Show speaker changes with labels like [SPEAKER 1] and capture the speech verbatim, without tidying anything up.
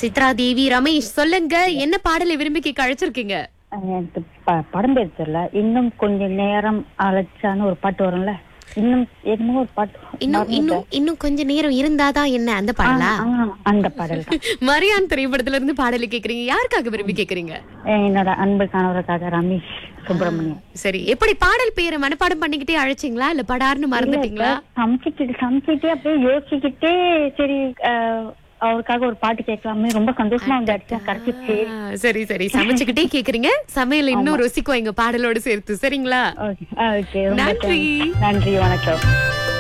[SPEAKER 1] சித்ரா தேவி ரமேஷ், சொல்லுங்க என்ன பாடலை விரும்பி கேட்க அழைச்சிருக்கீங்க?
[SPEAKER 2] அஹ் எனக்கு ப- படம் பேர் தெரியல. இன்னும் கொஞ்சம் நேரம் அழைச்சான்னு ஒரு பாட்டு வரும்ல, இன்னும் என்னமோ ஒரு பாட்டு
[SPEAKER 1] இன்னும்
[SPEAKER 2] மறந்துட்டேன்.
[SPEAKER 1] இன்னும் இன்னும் கொஞ்ச நேரம் இருந்தாதான் என்ன, அந்த பாடலா?
[SPEAKER 2] ஆ, ஆ, அந்த பாடல் தான்.
[SPEAKER 1] மரியான் திரைப்படத்துல இருந்து பாடலை கேக்குறீங்க. யாருக்காக விரும்பி கேக்குறீங்க?
[SPEAKER 2] அஹ் என்னோட அன்பு கணவருக்காக, ரமேஷ் சுப்பிரமணியம்.
[SPEAKER 1] சரி, எப்படி பாடல் பேரை மனப்பாடம் பண்ணிக்கிட்டே அழைச்சிங்களா இல்ல படார்னு மறந்துட்டீங்களா?
[SPEAKER 2] சமைச்சிட்டு சமைச்சிட்டே அப்படியே யோசிச்சுக்கிட்டே சரி அஹ், அவருக்காக ஒரு பாட்டு கேட்கலாமே, ரொம்ப சந்தோஷமா வந்து அடிச்சா கிடைச்சிச்சு.
[SPEAKER 1] ஆ, சரி சரி, சமைச்சுக்கிட்டே கேக்குறீங்க. சமையல் இன்னும் ருசிக்கும் எங்க பாடலோடு சேர்த்து. சரிங்களா?
[SPEAKER 2] ஓகே, ஓகே, ரொம்ப
[SPEAKER 1] நன்றி.
[SPEAKER 2] thanks. நன்றி, வணக்கம்.